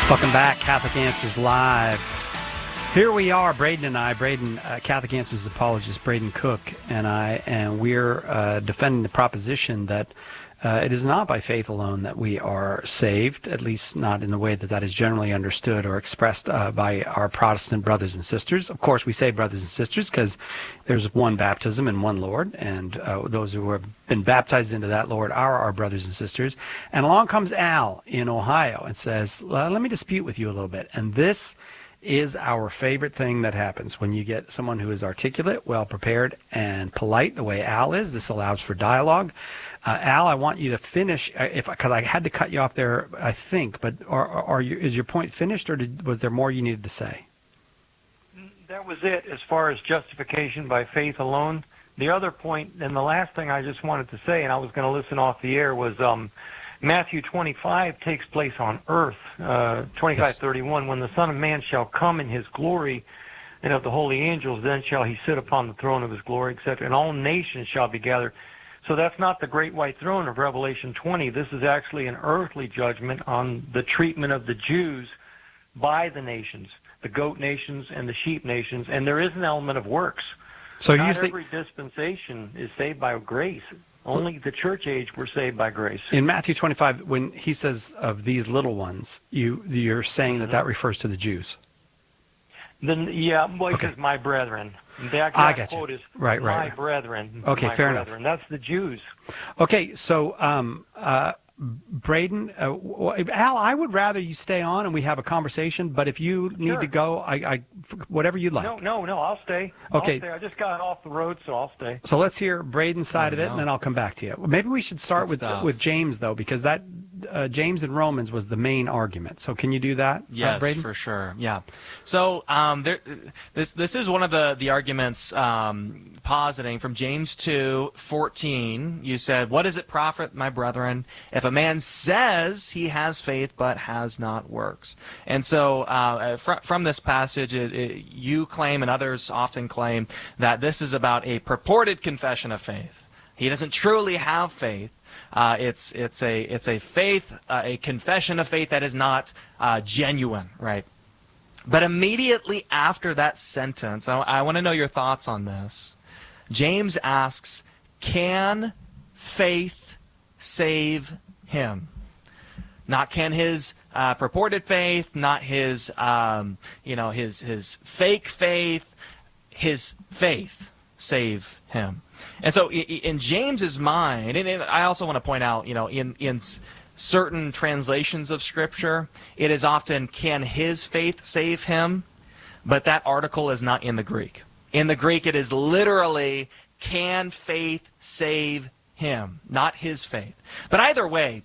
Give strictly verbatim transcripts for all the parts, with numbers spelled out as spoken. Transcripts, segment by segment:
Welcome back, Catholic Answers Live. Here we are, Braden and I, Braden, uh, Catholic Answers apologist, Braden Cook, and I, and we're uh, defending the proposition that uh, it is not by faith alone that we are saved, at least not in the way that that is generally understood or expressed uh, by our Protestant brothers and sisters. Of course, we say brothers and sisters because there's one baptism and one Lord, and uh, those who have been baptized into that Lord are our brothers and sisters. And along comes Al in Ohio and says, let me dispute with you a little bit. And this is our favorite thing that happens when you get someone who is articulate, well prepared, and polite the way Al is. This allows for dialogue. Uh, Al, I want you to finish, if because I had to cut you off there, I think, but are, are you, is your point finished, or did, was there more you needed to say? That was it as far as justification by faith alone. The other point, and the last thing I just wanted to say, and I was going to listen off the air, was um, Matthew twenty-five takes place on earth, uh, twenty-five thirty-one, yes. When the Son of Man shall come in his glory, and of the holy angels, then shall he sit upon the throne of his glory, et cetera, and all nations shall be gathered. So that's not the great white throne of Revelation twenty. This is actually an earthly judgment on the treatment of the Jews by the nations, the goat nations and the sheep nations, and there is an element of works. So not you think every dispensation is saved by grace. Only the church age were saved by grace. In Matthew twenty-five, when he says of these little ones, you, you're saying that mm-hmm. that refers to the Jews. Then, yeah, well, he okay. says, my brethren. That, I that get quote you. is right, right, my right. brethren. Okay, my fair brethren. enough. That's the Jews. Okay, so um, uh, Braden, uh, Al, I would rather you stay on and we have a conversation, but if you need sure. to go, I, I, whatever you'd like. No, no, no, I'll stay. Okay. I'll stay. I just got off the road, so I'll stay. So let's hear Braden's side oh, of it, no. and then I'll come back to you. Maybe we should start Good with stuff. with James, though, because that uh, James and Romans was the main argument. So can you do that, yes, uh, Braden? for sure. Yeah. So um, there, this this is one of the the arguments um, positing from James two fourteen. You said, "What does it profit, my brethren, if a man says he has faith but has not works?" And so uh, fr from this passage, it, it, you claim and others often claim that this is about a purported confession of faith. He doesn't truly have faith. Uh, it's it's a it's a faith, uh, a confession of faith that is not uh, genuine, right? But immediately after that sentence, I, I want to know your thoughts on this. James asks, "Can faith save him?" Not can his uh, purported faith, not his um, you know his his fake faith, his faith save him. And so in James's mind, and I also want to point out, you know, in, in certain translations of Scripture, it is often, can his faith save him? But that article is not in the Greek. In the Greek, it is literally, can faith save him? Not his faith. But either way,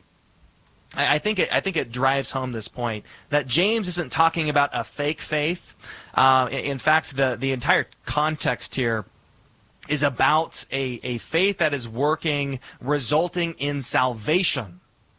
I think it, I think it drives home this point that James isn't talking about a fake faith. Uh, in fact, the, the entire context here is about a, a faith that is working, resulting in salvation.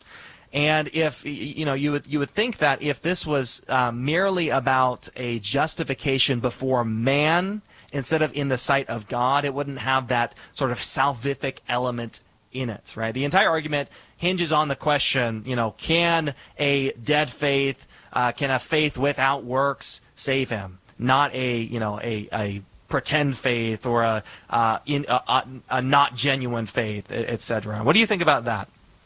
And if, you know, you would, you would think that if this was uh, merely about a justification before man instead of in the sight of God, it wouldn't have that sort of salvific element in it, right? The entire argument hinges on the question, you know, can a dead faith, uh, can a faith without works save him? Not a, you know, a, a pretend faith or a, uh, in, a, a, a not genuine faith, et cetera. What do you think about that?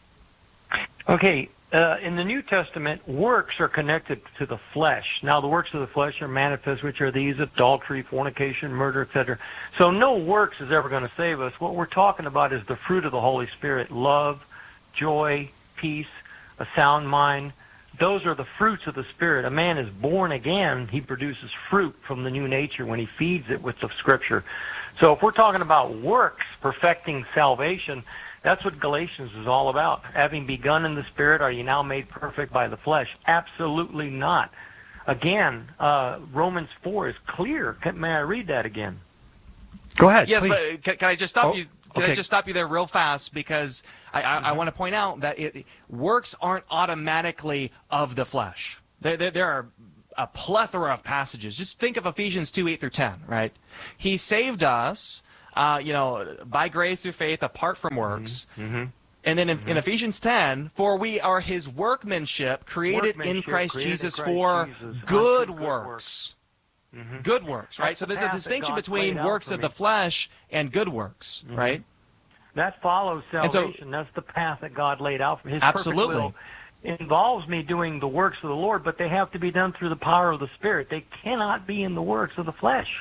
Okay, uh, in the New Testament, works are connected to the flesh. Now, the works of the flesh are manifest, which are these: adultery, fornication, murder, et cetera. So no works is ever going to save us. What we're talking about is the fruit of the Holy Spirit: love, joy, peace, a sound mind. Those are the fruits of the Spirit. A man is born again. He produces fruit from the new nature when he feeds it with the Scripture. So if we're talking about works, perfecting salvation, that's what Galatians is all about. Having begun in the Spirit, are you now made perfect by the flesh? Absolutely not. Again, uh, Romans four is clear. Can, may I read that again? Go ahead, yes, please. but can, can I just stop oh, you? Can okay. I just stop you there real fast? Because I, I, I want to point out that it, works aren't automatically of the flesh. There, there, there are a plethora of passages. Just think of Ephesians two, eight through ten, right? He saved us, uh, you know, by grace through faith, apart from works. Mm-hmm. And then in, Mm-hmm. in Ephesians ten, for we are his workmanship, created in Workmanship, Christ created in Jesus Christ for Jesus unto good good works. Mhm. Good works, right? That's So the there's a path that distinction God's between laid out works for of me. the flesh and good works, Mhm. right? That follows And so- salvation. That's the path that God laid out for His Absolutely. perfect will. Involves me doing the works of the Lord, but they have to be done through the power of the Spirit. They cannot be in the works of the flesh.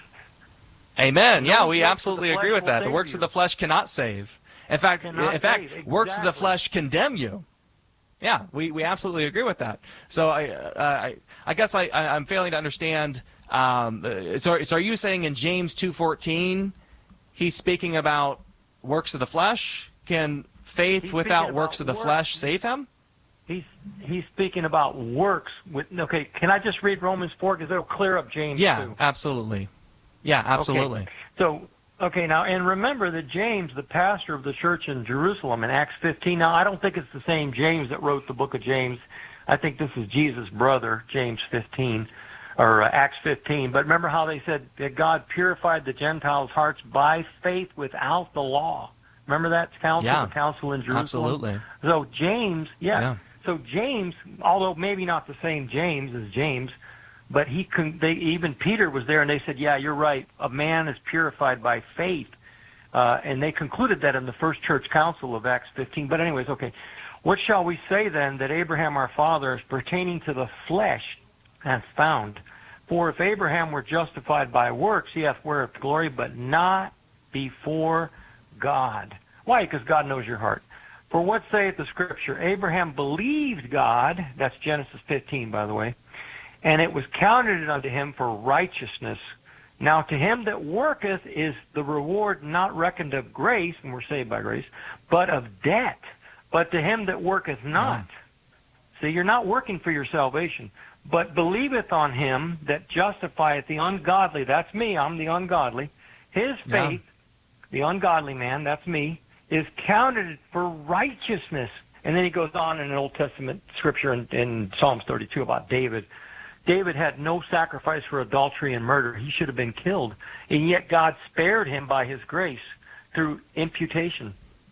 Amen. No Yeah, works we of the absolutely flesh agree with will that. The save works you. of the flesh cannot save. In fact, Cannot in fact, save, works of the exactly. flesh condemn you. Yeah, we, we absolutely agree with that. So I uh, I I guess I, I I'm failing to understand. Um, uh, so so are you saying in James two fourteen, he's speaking about works of the flesh? Can faith He's without speaking works about of the works. flesh save him? He's he's speaking about works. With okay, can I just read Romans four because it'll clear up James Yeah, too. absolutely. Yeah, absolutely. Okay. So, okay, now, and remember that James, the pastor of the church in Jerusalem in Acts fifteen, now I don't think it's the same James that wrote the book of James. I think this is Jesus' brother, James fifteen, or uh, Acts fifteen. But remember how they said that God purified the Gentiles' hearts by faith without the law. Remember that council, Yeah, the council in Jerusalem? absolutely. So James, yeah. Yeah. So James, although maybe not the same James as James, but he con- they even Peter was there, and they said, "Yeah, you're right. A man is purified by faith," uh, and they concluded that in the first church council of Acts fifteen. But anyways, okay. What shall we say then that Abraham our father is pertaining to the flesh hath found? For if Abraham were justified by works, he hath whereof glory, but not before God. Why? Because God knows your heart. For what saith the Scripture? Abraham believed God. That's Genesis fifteen, by the way. And it was counted unto him for righteousness. Now to him that worketh is the reward not reckoned of grace, and we're saved by grace, but of debt. But to him that worketh not. See, you're not working for your salvation, but believeth on him that justifieth the ungodly. That's me, I'm the ungodly. His Yeah. faith, the ungodly man, that's me, is counted for righteousness. And then he goes on in an Old Testament scripture in, in Psalms thirty-two about David. David had no sacrifice for adultery and murder. He should have been killed. And yet God spared him by his grace through imputation.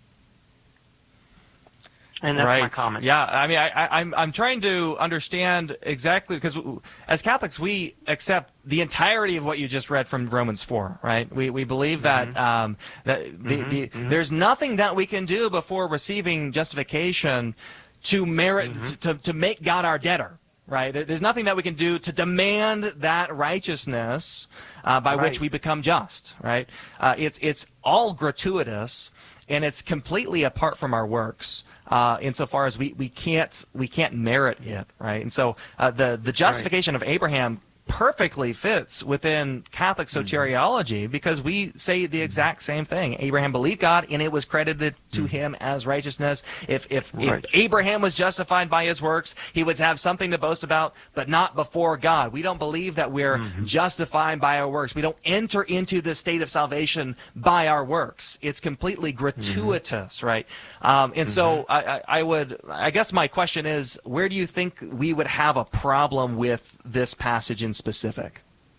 And that's right. my comment. Yeah, I mean, I, I, I'm I'm trying to understand exactly, because as Catholics we accept the entirety of what you just read from Romans four, right? We we believe that um, that the, Mhm, the mhm. there's nothing that we can do before receiving justification to merit Mhm. to to make God our debtor. Right? There- There's nothing that we can do to demand that righteousness uh, by which Right. we become just. Right? Uh, it's it's all gratuitous, and it's completely apart from our works. Uh, insofar as we, we can't we can't merit it, right? And so uh, the the justification of Abraham perfectly fits within Catholic soteriology, because we say the exact same thing. Abraham believed God, and it was credited to him as righteousness. If if, Right. if Abraham was justified by his works, he would have something to boast about, but not before God. We don't believe that we're justified by our works. We don't enter into the state of salvation by our works. It's completely gratuitous, right? Um, and so I, I, I would, I guess my question is, where do you think we would have a problem with this passage in specific?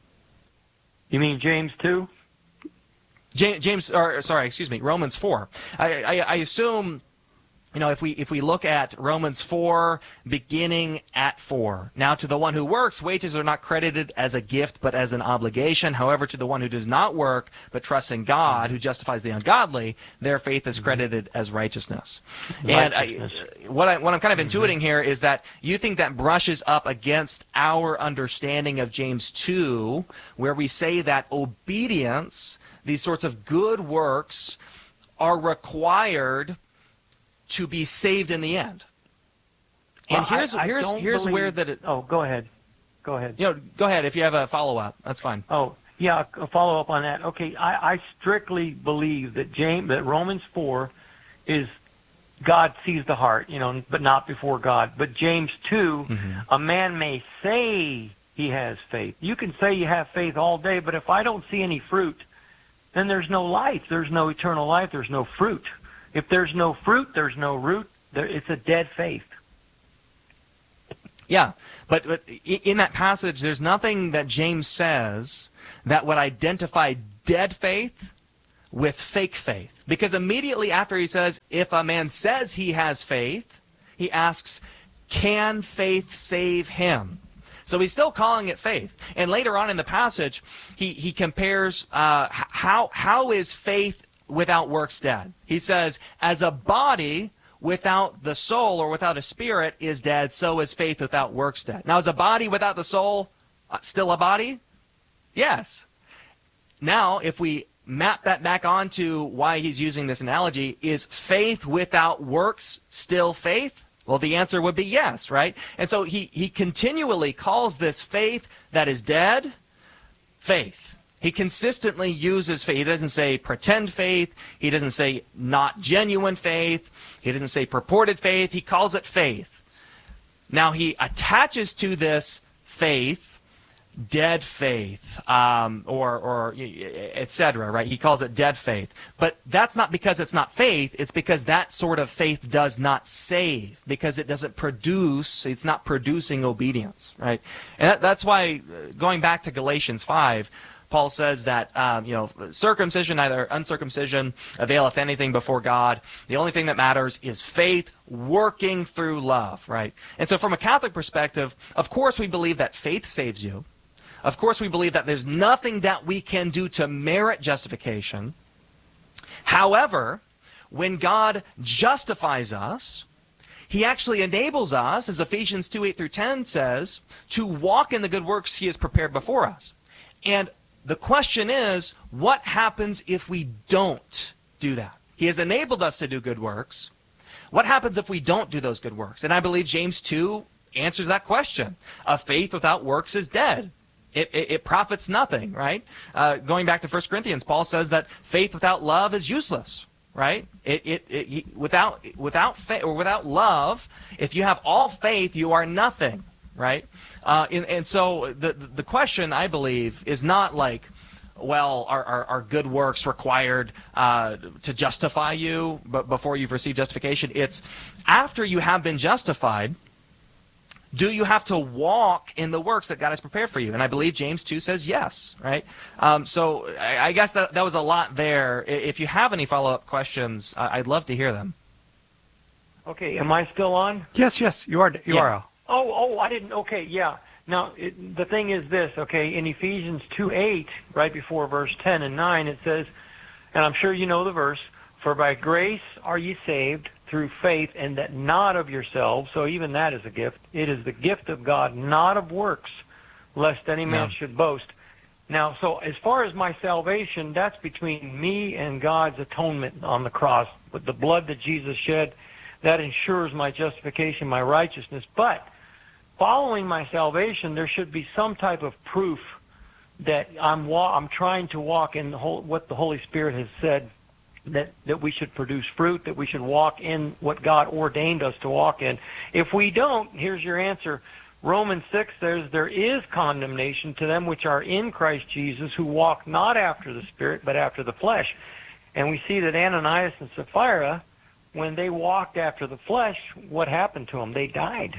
You mean James two? James, James or sorry, excuse me, Romans four. I, I, I assume, you know, if we if we look at Romans four, beginning at four. Now, to the one who works, wages are not credited as a gift, but as an obligation. However, to the one who does not work, but trusts in God, who justifies the ungodly, their faith is credited as righteousness. And I, Righteousness. what I what I'm kind of intuiting here is that you think that brushes up against our understanding of James two, where we say that obedience, these sorts of good works, are required to be saved in the end. And Well, I- here's I here's don't here's believe- where that it, Oh, go ahead. Go ahead. you know, go ahead if you have a follow up. That's fine. Oh, yeah, a follow up on that. Okay, I, I strictly believe that James, that Romans four is God sees the heart, you know, but not before God. But James two, a man may say he has faith. You can say you have faith all day, but if I don't see any fruit, then there's no life. There's no eternal life. There's no fruit. If there's no fruit, there's no root. There, it's a dead faith. Yeah, but, but i- in that passage, there's nothing that James says that would identify dead faith with fake faith. Because immediately after he says, if a man says he has faith, he asks, can faith save him? So he's still calling it faith. And later on in the passage, he, he compares uh, how how is faith without works dead? He says, as a body without the soul or without a spirit is dead, so is faith without works dead. Now, is a body without the soul uh, still a body? Yes. Now, if we map that back onto why he's using this analogy, is faith without works still faith? Well, the answer would be yes, right? And so he, he continually calls this faith that is dead, faith. He consistently uses faith. He doesn't say pretend faith. He doesn't say not genuine faith. He doesn't say purported faith. He calls it faith. Now, he attaches to this faith dead faith, um, or, or et cetera, right? He calls it dead faith. But that's not because it's not faith. It's because that sort of faith does not save, because it doesn't produce, it's not producing obedience, right? And that, that's why, going back to Galatians five, Paul says that, um, you know, circumcision, neither uncircumcision availeth anything before God. The only thing that matters is faith working through love, right? And so from a Catholic perspective, of course we believe that faith saves you. Of course, we believe that there's nothing that we can do to merit justification. However, when God justifies us, he actually enables us, as Ephesians two, eight through ten says, to walk in the good works he has prepared before us. And the question is, what happens if we don't do that? He has enabled us to do good works. What happens if we don't do those good works? And I believe James two answers that question. A faith without works is dead. It, it, it profits nothing, right? Uh, going back to First Corinthians, Paul says that faith without love is useless, right? It, it, it, without without faith or without love, if you have all faith, you are nothing, right? Uh, and, and so the the question, I believe, is not like, well, are, are, are good works required uh, to justify you but before you've received justification? It's after you have been justified, do you have to walk in the works that God has prepared for you? And I believe James two says yes, right? Um, so I, I guess that, that was a lot there. If you have any follow-up questions, I'd love to hear them. Okay, am I still on? Yes, yes, you are. You Yeah. are. Al. Oh, oh, I didn't. Okay, yeah. Now, it, the thing is this, okay, in Ephesians two eight, right before verse ten and nine, it says, and I'm sure you know the verse, for by grace are ye saved through faith, and that not of yourselves, so even that is a gift. It is the gift of God, not of works, lest any man No. should boast. Now, so as far as my salvation, that's between me and God's atonement on the cross. With the blood that Jesus shed, that ensures my justification, my righteousness. But following my salvation, there should be some type of proof that I'm wa- I'm trying to walk in the whole, what the Holy Spirit has said, that, that we should produce fruit, that we should walk in what God ordained us to walk in. If we don't, here's your answer. Romans six says there is condemnation to them which are in Christ Jesus, who walk not after the Spirit, but after the flesh. And we see that Ananias and Sapphira, when they walked after the flesh, what happened to them? They died.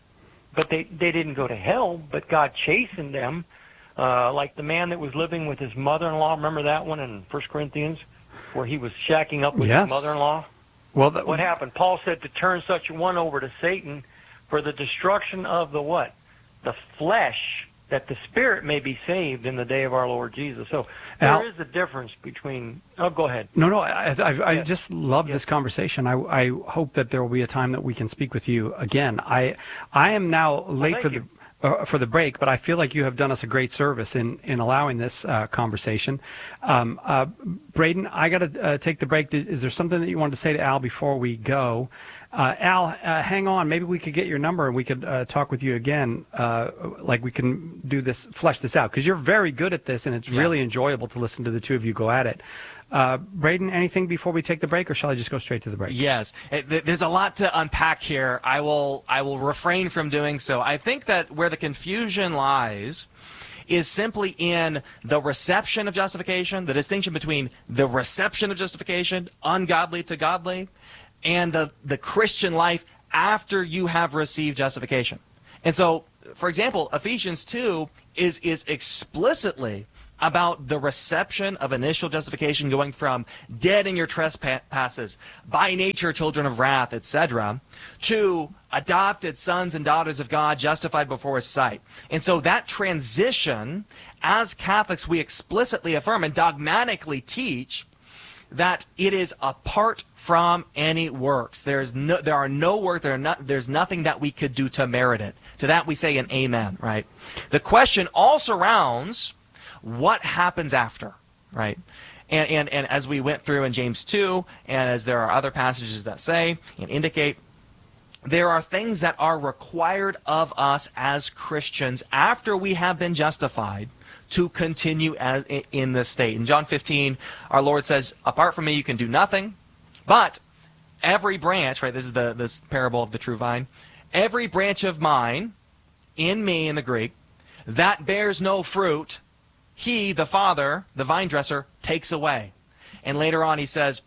But they, they didn't go to hell, but God chastened them, uh, like the man that was living with his mother-in-law. Remember that one in First Corinthians, where he was shacking up with Yes. his mother-in-law? Well, that, What happened? Paul said to turn such a one over to Satan for the destruction of the what? The flesh, that the spirit may be saved in the day of our Lord Jesus. So there Al- is a difference between... Oh, go ahead. No, no, I, I, I Yes. just love Yes. this conversation. I, I hope that there will be a time that we can speak with you again. I, I am now late thank for you. the uh, for the break, but I feel like you have done us a great service in, in allowing this uh, conversation. Um, uh, Braden, I got to uh, take the break. Is there something that you wanted to say to Al before we go? Uh, Al, uh, hang on. Maybe we could get your number and we could uh, talk with you again. Uh, like we can do this, flesh this out, because you're very good at this, and it's Yeah. really enjoyable to listen to the two of you go at it. Uh, Braden, anything before we take the break, or shall I just go straight to the break? Yes, It- th- there's a lot to unpack here. I will I will refrain from doing so. I think that where the confusion lies is simply in the reception of justification, the distinction between the reception of justification, ungodly to godly, and the, the Christian life after you have received justification. And so, for example, Ephesians two is is explicitly about the reception of initial justification going from dead in your trespasses, by nature children of wrath, et cetera, to adopted sons and daughters of God, justified before his sight. And so that transition, as Catholics, we explicitly affirm and dogmatically teach that it is apart from any works. There's no, there are no works, there are not, there's nothing that we could do to merit it. To that we say an amen, right? The question all surrounds what happens after, right? And, and, and as we went through in James two, and as there are other passages that say and indicate, there are things that are required of us as Christians after we have been justified to continue as in this state. In John fifteen, our Lord says, apart from me you can do nothing, but every branch, right, this is the this parable of the true vine, every branch of mine, in me in the Greek, that bears no fruit, he, the Father, the vine dresser, takes away. And later on he says,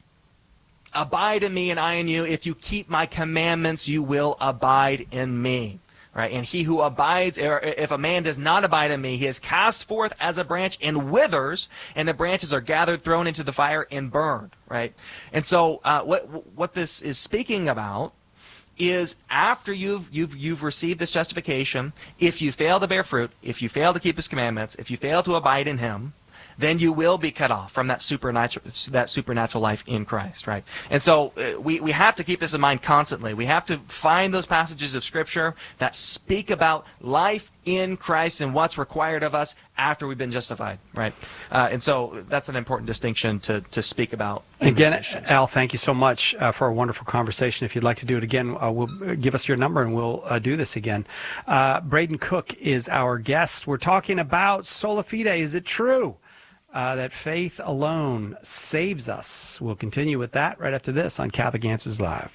abide in me and I in you. If you keep my commandments, you will abide in me. Right? And he who abides, or if a man does not abide in me, he is cast forth as a branch and withers, and the branches are gathered, thrown into the fire, and burned. Right? And so uh, what what this is speaking about is after you've you've you've received this justification, if you fail to bear fruit, if you fail to keep his commandments, if you fail to abide in him, then you will be cut off from that supernatural that supernatural life in Christ, right? And so uh, we we have to keep this in mind constantly. We have to find those passages of Scripture that speak about life in Christ and what's required of us after we've been justified, right? Uh, and so that's an important distinction to to speak about. Again, Al, thank you so much uh, for a wonderful conversation. If you'd like to do it again, uh, we'll give us your number and we'll uh, do this again. Uh, Braden Cook is our guest. We're talking about sola fide. Is it true Uh, that faith alone saves us? We'll continue with that right after this on Catholic Answers Live.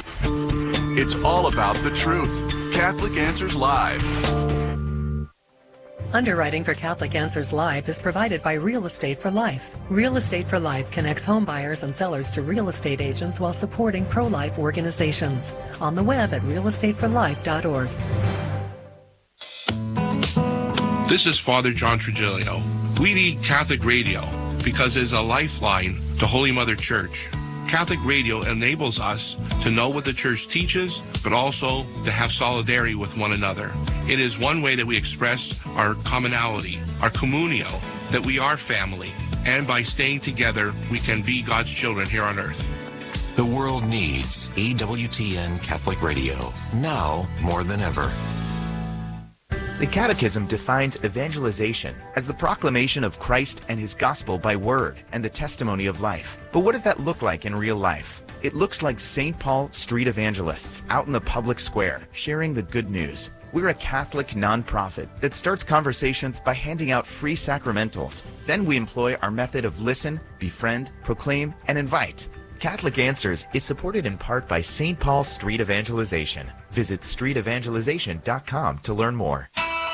It's all about the truth. Catholic Answers Live. Underwriting for Catholic Answers Live is provided by Real Estate for Life. Real Estate for Life connects home buyers and sellers to real estate agents while supporting pro-life organizations. On the web at real estate for life dot org. This is Father John Trujillo. We need Catholic radio because it is a lifeline to Holy Mother Church. Catholic radio enables us to know what the Church teaches, but also to have solidarity with one another. It is one way that we express our commonality, our communio, that we are family, and by staying together, we can be God's children here on earth. The world needs E W T N Catholic Radio, now more than ever. The Catechism defines evangelization as the proclamation of Christ and his gospel by word and the testimony of life. But what does that look like in real life? It looks like Saint Paul street evangelists out in the public square sharing the good news. We're a Catholic nonprofit that starts conversations by handing out free sacramentals. Then we employ our method of listen, befriend, proclaim, and invite. Catholic Answers is supported in part by Saint Paul Street Evangelization. Visit street evangelization dot com to learn more.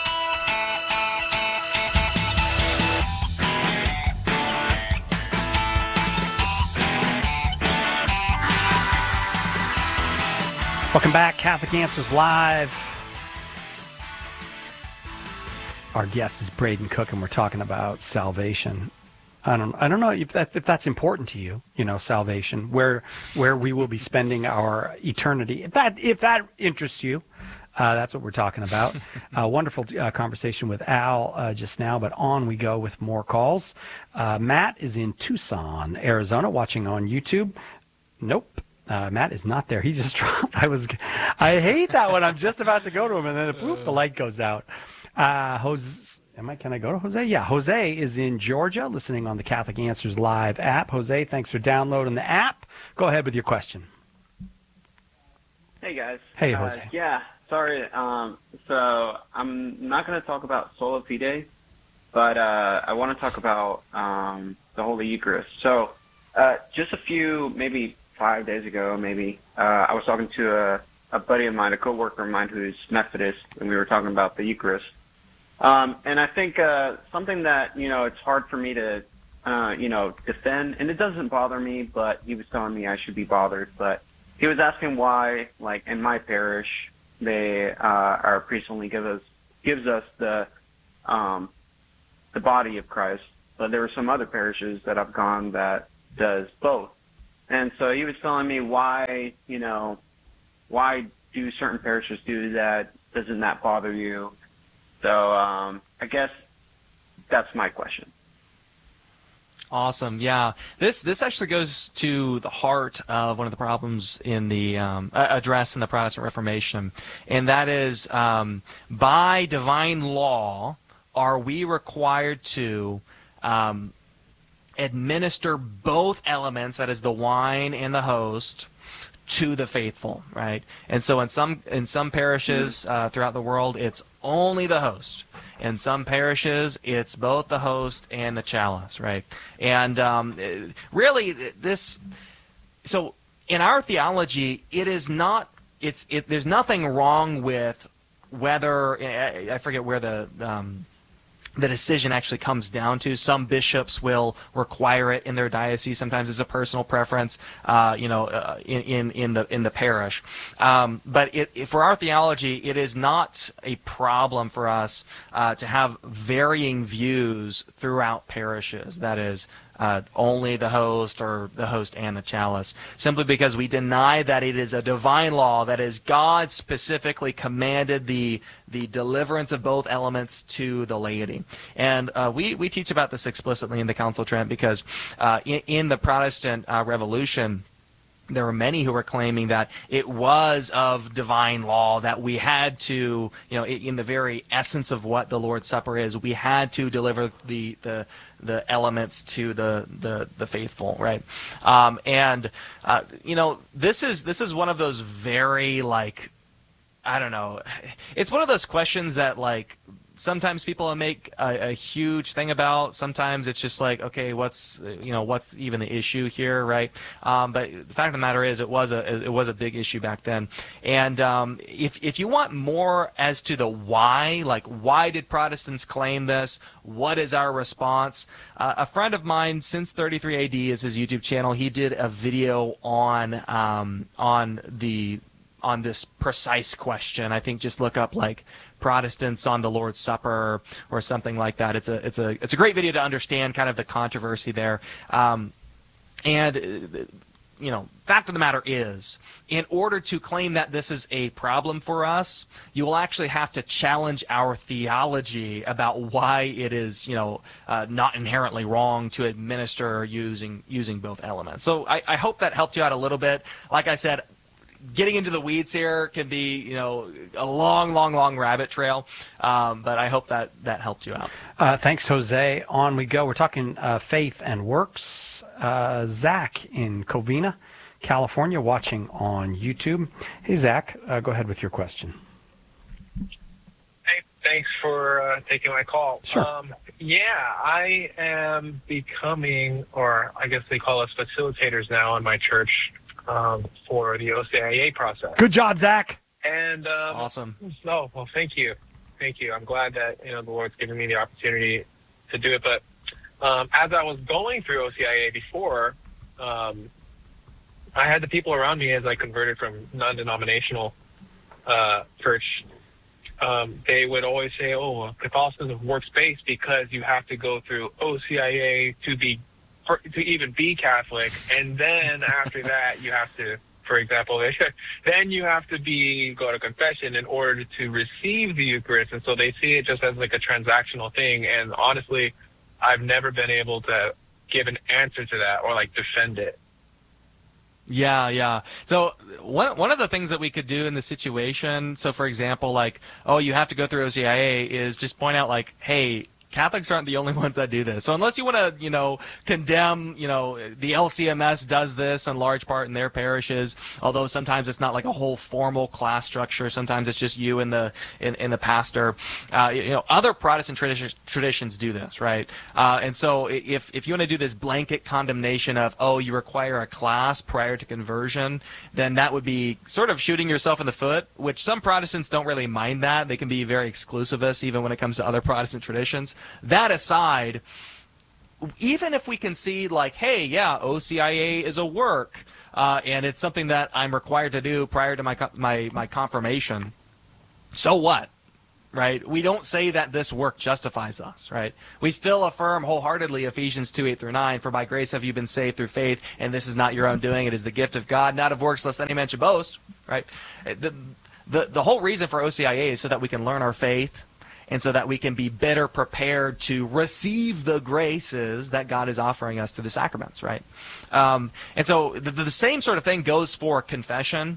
Welcome back, Catholic Answers Live. Our guest is Braden Cook, and we're talking about salvation. I don't, I don't know if that if that's important to you, you know, salvation, where where we will be spending our eternity. If that if that interests you, uh, that's what we're talking about. A wonderful uh, conversation with Al uh, just now, but on we go with more calls. Uh, Matt is in Tucson, Arizona, watching on YouTube. Nope. Uh, Matt is not there. He just dropped. I was, I hate that when I'm just about to go to him and then poof, the light goes out. Uh, Jose, am I? Can I go to Jose? Yeah, Jose is in Georgia, listening on the Catholic Answers Live app. Jose, thanks for downloading the app. Go ahead with your question. Hey guys. Hey uh, Jose. Yeah, sorry. Um, so I'm not going to talk about sola fide, but uh, I want to talk about um, the Holy Eucharist. So uh, just a few, maybe. Five days ago, maybe, uh, I was talking to a, a buddy of mine, a coworker of mine who's Methodist, and we were talking about the Eucharist. Um, and I think uh, something that, you know, it's hard for me to, uh, you know, defend, and it doesn't bother me, but he was telling me I should be bothered. But he was asking why, like, in my parish, they, uh, our priest only give us, gives us the, um, the body of Christ, but there were some other parishes that I've gone that does both. And so he was telling me why, you know, why do certain parishes do that? Doesn't that bother you? So um, I guess that's my question. Awesome. Yeah. This this actually goes to the heart of one of the problems in the um, addressed in the Protestant Reformation, and that is um, by divine law, are we required to um, administer both elements, that is the wine and the host, to the faithful, right? And so in some in some parishes uh, throughout the world, it's only the host. In some parishes, it's both the host and the chalice, right? And um, really, this. So in our theology, it is not. It's it. There's nothing wrong with whether I forget where the. Um, the decision actually comes down to. Some bishops will require it in their diocese. Sometimes it's a personal preference, uh, you know, uh, in, in in the in the parish. Um, but it, it, for our theology, it is not a problem for us uh, to have varying views throughout parishes. That is, uh, only the host or the host and the chalice, simply because we deny that it is a divine law, that is, God specifically commanded the the deliverance of both elements to the laity. And uh, we, we teach about this explicitly in the Council of Trent because uh, in, in the Protestant uh, Revolution, there were many who were claiming that it was of divine law, that we had to, you know, in the very essence of what the Lord's Supper is, we had to deliver the the, the elements to the, the, the faithful, right? Um, and, uh, you know, this is this is one of those very, like, I don't know. It's one of those questions that, like, sometimes people make a, a huge thing about. Sometimes it's just like, okay, what's you know what's even the issue here, right? Um, but the fact of the matter is, it was a it was a big issue back then. And um, if if you want more as to the why, like why did Protestants claim this? What is our response? Uh, a friend of mine, since thirty-three A D is his YouTube channel, he did a video on um, on the on this precise question. I think just look up like Protestants on the Lord's Supper or something like that. It's a it's a it's a great video to understand kind of the controversy there. Um, and you know, fact of the matter is, in order to claim that this is a problem for us, you will actually have to challenge our theology about why it is, you know, uh, not inherently wrong to administer using using both elements. So I, I hope that helped you out a little bit. Like I said, getting into the weeds here can be, you know, a long, long, long rabbit trail, um, but I hope that that helped you out. Uh, thanks, Jose. On we go. We're talking uh, faith and works. Uh, Zach in Covina, California, watching on YouTube. Hey, Zach, uh, go ahead with your question. Hey, thanks for uh, taking my call. Sure. Um, yeah, I am becoming, or I guess they call us facilitators now in my church, Um, for the O C I A process. Good job, Zach. And um, awesome. No, well, thank you, thank you. I'm glad that you know the Lord's given me the opportunity to do it. But um, as I was going through O C I A before, um, I had the people around me as I converted from non-denominational uh, church. Um, they would always say, "Oh, Catholicism works based because you have to go through O C I A to be." For, to even be Catholic, and then after that you have to, for example, then you have to be go to confession in order to receive the Eucharist, and so they see it just as like a transactional thing. And honestly, I've never been able to give an answer to that or like defend it. Yeah, yeah. So one one of the things that we could do in this situation, so for example, like, oh, you have to go through O C I A, is just point out like, hey, Catholics aren't the only ones that do this. So unless you want to, you know, condemn, you know, the L C M S does this in large part in their parishes, although sometimes it's not like a whole formal class structure. Sometimes it's just you and the and, and the pastor. Uh, you know, other Protestant traditions traditions do this, right? Uh, and so if if you want to do this blanket condemnation of, oh, you require a class prior to conversion, then that would be sort of shooting yourself in the foot, which some Protestants don't really mind that. They can be very exclusivist even when it comes to other Protestant traditions. That aside, even if we concede like, hey, yeah, O C I A is a work, uh, and it's something that I'm required to do prior to my my my confirmation, so what? right? We don't say that this work justifies us, right? We still affirm wholeheartedly Ephesians two, eight through nine, for by grace have you been saved through faith, and this is not your own doing, it is the gift of God, not of works, lest any man should boast, right? The, the, the whole reason for O C I A is so that we can learn our faith, and so that we can be better prepared to receive the graces that God is offering us through the sacraments, right? Um, and so the, the same sort of thing goes for confession.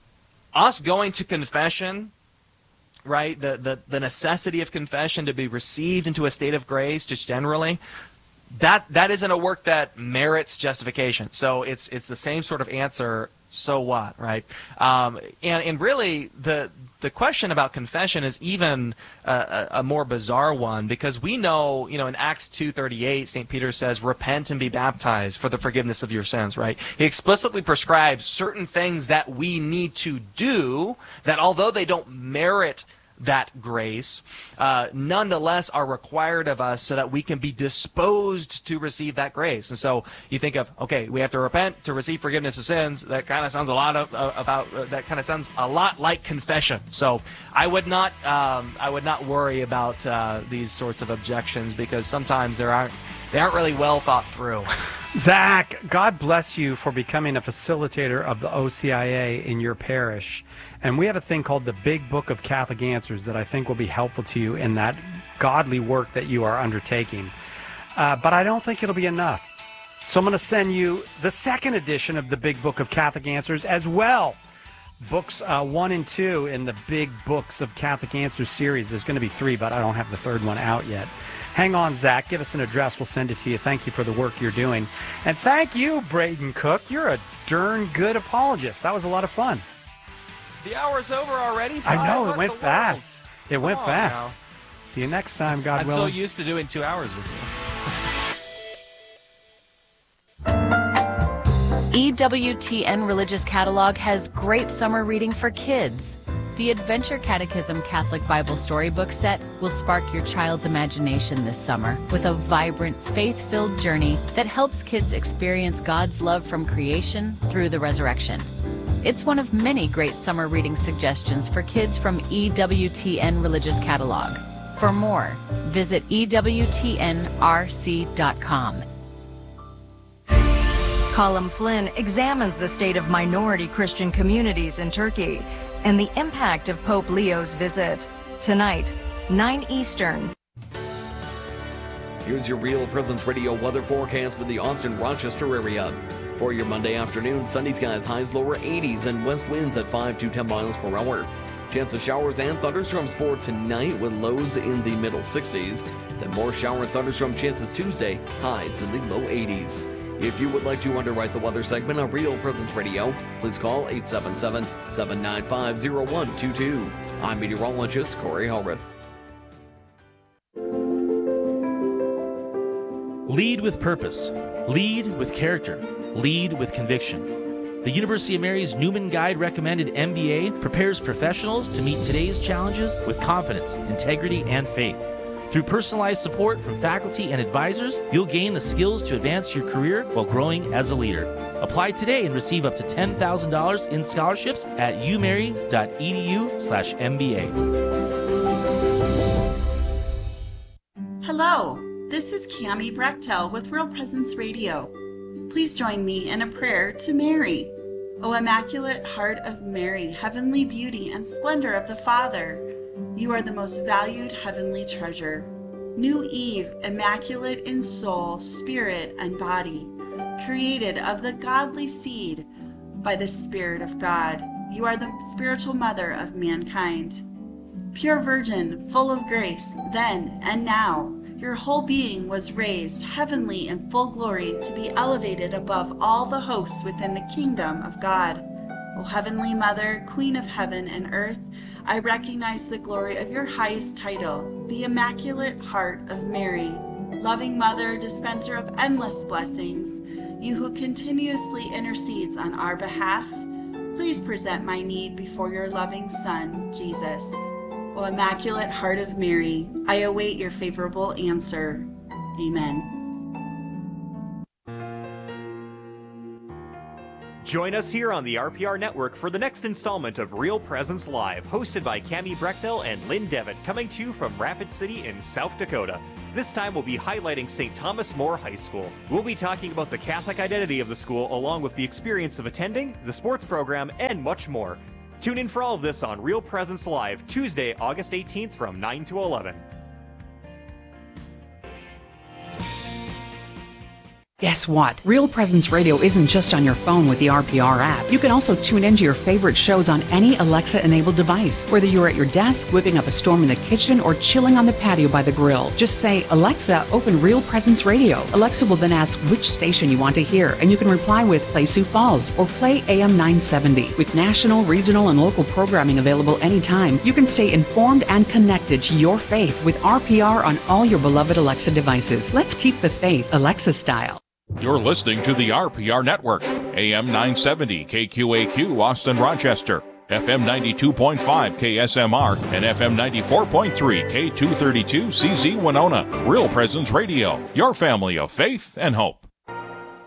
Us going to confession, right, the, the, the necessity of confession to be received into a state of grace, just generally, that that isn't a work that merits justification. So it's it's the same sort of answer, so what, right? Um, and, and really, the the question about confession is even a, a more bizarre one, because we know, you know, in Acts two thirty-eight, Saint Peter says, repent and be baptized for the forgiveness of your sins, right? He explicitly prescribes certain things that we need to do that, although they don't merit that grace, uh, nonetheless are required of us so that we can be disposed to receive that grace. And so you think of, okay, we have to repent to receive forgiveness of sins. That kind of sounds a lot of, uh, about uh, that kind of sounds a lot like confession. So I would not um, I would not worry about uh, these sorts of objections, because sometimes there aren't they aren't really well thought through. Zach, God bless you for becoming a facilitator of the O C I A in your parish. And we have a thing called the Big Book of Catholic Answers that I think will be helpful to you in that godly work that you are undertaking. Uh, but I don't think it'll be enough. So I'm going to send you the second edition of the Big Book of Catholic Answers as well. Books uh, one and two in the Big Books of Catholic Answers series. There's going to be three, but I don't have the third one out yet. Hang on, Zach. Give us an address. We'll send it to you. Thank you for the work you're doing. And thank you, Braden Cook. You're a darn good apologist. That was a lot of fun. The hour's over already. So I know, I it went fast. It went Come on fast. now. See you next time, God I'm willing. so used to doing two hours with you. E W T N Religious Catalog has great summer reading for kids. The Adventure Catechism Catholic Bible Storybook Set will spark your child's imagination this summer with a vibrant, faith-filled journey that helps kids experience God's love from creation through the resurrection. It's one of many great summer reading suggestions for kids from E W T N Religious Catalog. For more, visit E W T N R C dot com. Colin Flynn examines the state of minority Christian communities in Turkey and the impact of Pope Leo's visit. Tonight, nine Eastern. Here's your Real Presence Radio weather forecast for the Austin-Rochester area. For your Monday afternoon, sunny skies, highs lower eighties, and west winds at five to ten miles per hour. Chance of showers and thunderstorms for tonight with lows in the middle sixties. Then more shower and thunderstorm chances Tuesday, highs in the low eighties. If you would like to underwrite the weather segment on Real Presence Radio, please call eight seven seven, seven nine five, zero one two two. I'm meteorologist Corey Hellrith. Lead with purpose. Lead with character. Lead with conviction. The University of Mary's Newman Guide recommended M B A prepares professionals to meet today's challenges with confidence, integrity, and faith. Through personalized support from faculty and advisors, you'll gain the skills to advance your career while growing as a leader. Apply today and receive up to ten thousand dollars in scholarships at umary.edu slash MBA. Hello, this is Cammie Brechtel with Real Presence Radio. Please join me in a prayer to Mary. O Immaculate Heart of Mary, heavenly beauty and splendor of the Father, you are the most valued heavenly treasure. New Eve, immaculate in soul, spirit, and body, created of the godly seed by the Spirit of God. You are the spiritual mother of mankind. Pure Virgin, full of grace, then and now, your whole being was raised heavenly in full glory to be elevated above all the hosts within the kingdom of God. O Heavenly Mother, Queen of heaven and earth, I recognize the glory of your highest title, the Immaculate Heart of Mary. Loving Mother, dispenser of endless blessings, you who continuously intercedes on our behalf, please present my need before your loving Son, Jesus. O Immaculate Heart of Mary, I await your favorable answer. Amen. Join us here on the R P R Network for the next installment of Real Presence Live, hosted by Cammie Brechtel and Lynn Devitt, coming to you from Rapid City in South Dakota. This time we'll be highlighting Saint Thomas More High School. We'll be talking about the Catholic identity of the school, along with the experience of attending, the sports program, and much more. Tune in for all of this on Real Presence Live, Tuesday, August eighteenth from nine to eleven. Guess what? Real Presence Radio isn't just on your phone with the R P R app. You can also tune into your favorite shows on any Alexa-enabled device. Whether you're at your desk, whipping up a storm in the kitchen, or chilling on the patio by the grill, just say, Alexa, open Real Presence Radio. Alexa will then ask which station you want to hear, and you can reply with Play Sioux Falls or Play A M nine seventy. With national, regional, and local programming available anytime, you can stay informed and connected to your faith with R P R on all your beloved Alexa devices. Let's keep the faith Alexa style. You're listening to the R P R Network, A M nine seventy K Q A Q Austin Rochester, F M ninety-two point five K S M R, and F M ninety-four point three K two thirty-two C Z Winona. Real Presence Radio, your family of faith and hope.